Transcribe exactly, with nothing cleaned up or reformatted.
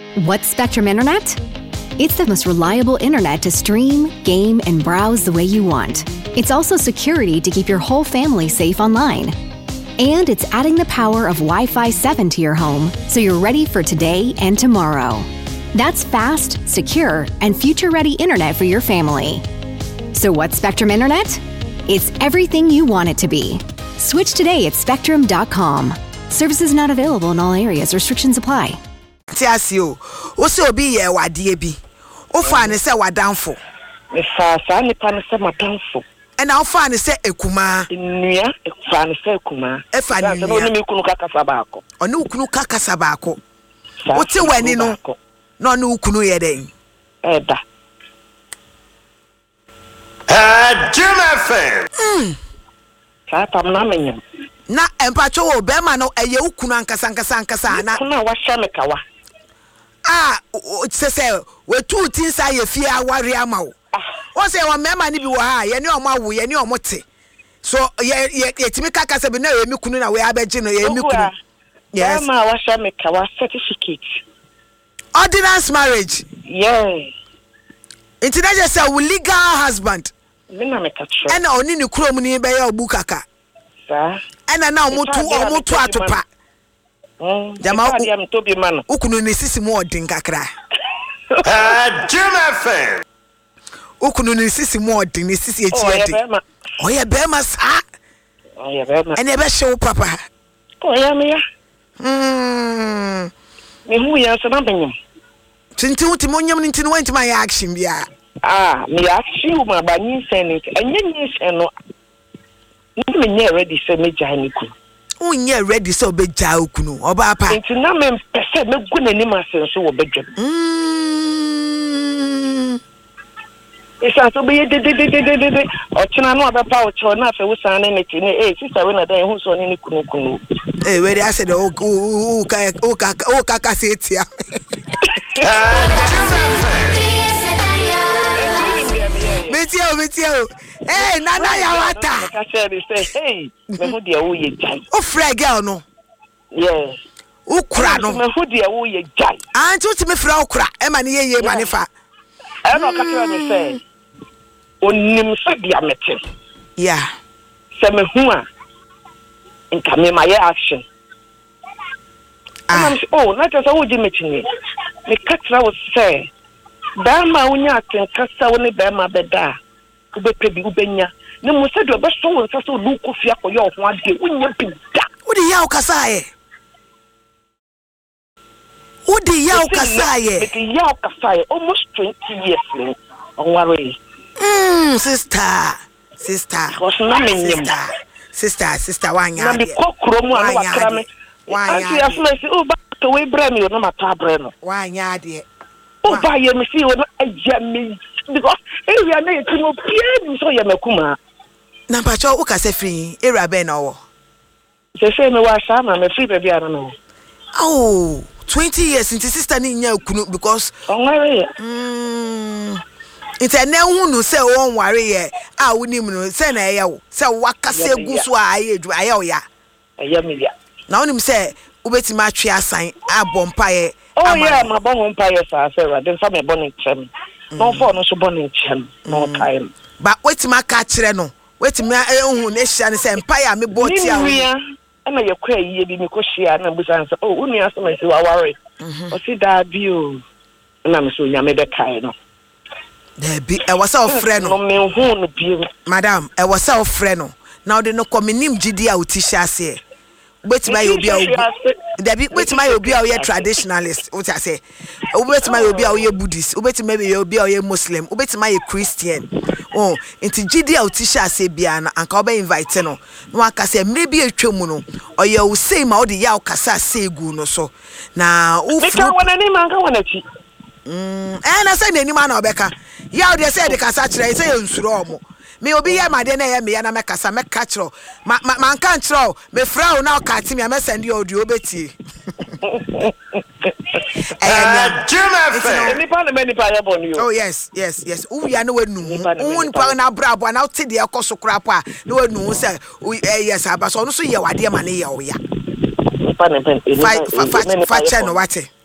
What's Spectrum Internet? It's the most reliable internet to stream, game, and browse the way you want. It's also security to keep your whole family safe online. And it's adding the power of Wi-Fi seven to your home so you're ready for today and tomorrow. That's fast, secure, and future-ready internet for your family. So what's Spectrum Internet? It's everything you want it to be. Switch today at spectrum dot com. Services not available in all areas. Restrictions apply. Tiasio, osi obi ye wadie bi. Ofa ne se wadanfo. Me fa sa ne pa ne se madanfo. E na ofa ne se ekuma. Nnua efa ne se ekuma. E fa nnua. No ni me kunu kakasa baako. Oni ukunu kakasa baako. Oti wani no. No ni ukunu ye den. E da. Uh, Jim F M. Hmm. Sa pam na menyem. Na empacho wo be ma no eye ukunu ankasa ankasa ankasa na. Kuna wa hye mekawa. Ah, se se we two things are ye fear aware ama wo. O se wa mema ni bi wo ha, ye ne omo awu, ye ne omo te. So ye ye timi kaka se bi na ye mi kunu na we abeje no ye mi kunu. Yes. Ma wa hye mekawa certificate. Ordinance marriage. Yeah. International say we legal husband. Me na me ka tro. Ena oni ni krom ni be ye obu kaka. Sa. Ena na omutu omutu atopa. Mm. Jama dia me to bi man. Ukunu ni sisi mu odin kakra. Uh, Jim F M. Ukunu ni sisi mu odin ni sisi echi edi. Oh ye be ma sa. Oh ye be ma. Ene be hye papa. Oh ya me ya. Mm. Me hu ya so na benyam. Tinti uti monyam nti no wanti ma ya action bia. Ah, me action ma ba nyi senit. Enye nyi sen no. Ni me nye ready say me jani ku. Unye ready so be ja okunu oba pa. Nti na me pese me gu nani ma sen so wo bedwam. Mm. Isa so be de de de de de de. O china no abepa o cho na fe wo san ne ti ne eh sister we na dan hu so ne kunu kunu. Eh we dey say the o o ka o ka o ka ka se tia. Metio metio. Eh nana ya wata. Ka say hey, me hu de wo ye jai. O frɛ girl no. Yeah. Ukura no. Me hu de wo ye jai. Anti uti me frɛ ukura. E ma ne ye ye ma ne fa. E no ka say me say. Onim se bia mete. Yeah. Se me hu a. Nka me ma ye action. Ah. Oh, na just wo di metini. Me ka tra wo say. Da ma unya atenkasa wo ne ba ma beda. Ube bi ubenya. Ne mo se do be so wo nsa so du ko fia ko ye ho ade. Unya bi da. Wo di ya ukasa ye. Wo di ya ukasa ye. Me di ya ukasa ye almost twenty years ni. Onware. Mm, sister. Sister. Was na me nyem. Sister, sister wanya. Na bi kokro mu anu wakra me. Wanya. Anti asma si o ba to we bre me o na mata bre no. Wanya ade. O ba ye me si o na aja me. Because area na you no pie so ye makuma. Na pacho wo ka se free area be na wo. Se se me wa sha ma me free baby ara no. Oh, twenty years into sister ni nya kunu because onware. Mm. It's a na hunu se won ware ye a wonim no se na eye wo se wakase gu so a aye du aye o ya. Aye me ya. Na wonim se ubetima atwe asan abompa ye. Oh yeah, my bon pa ye sa se ra den fa me bon nchem. No for no so bon nchem no time. Ba wetima ka kire no. Wetima ehun na hia ne se mpa ya me boti a. Ni na ye kwa yiye bi me ko hia na busan se oh unu aso me se wa worry. O si da bi o. Na me so nya me be kai no. There be e was our friend no me hu no bi. Madam, e was our friend no. Now they no kominim gidi a utisha se. Wetima ye obi a there be wetima ye obi a ye traditionalist. What I say? Wetima ye obi a ye Buddhist. Wetima ye obi a ye Muslim. Wetima ye Christian. Oh, into gidi a utisha se bia na anka obe invite no. No aka say maybe etwemu no. Oye wo say ma odi ya ukasa se gu no so. Na u fru. Nika wana ni manka wana chi. Mm, eh na say nani ma na obeka. Ya odi say de kasa kire say nsuro omo. Me obi ya made na ya me ya na mekasa meka kiro ma man kan kiro me fra o na o ka ti me me send you audio beti eh Jim F M ni pa na me ni pa ya bonu yo. Oh yes yes yes u ya na wanu un pa na brabo na o ti de ekoso kra pa na wanu say eh yes aba so no so ye wade ma na ye o ya pa na pen fa fa fa che no wate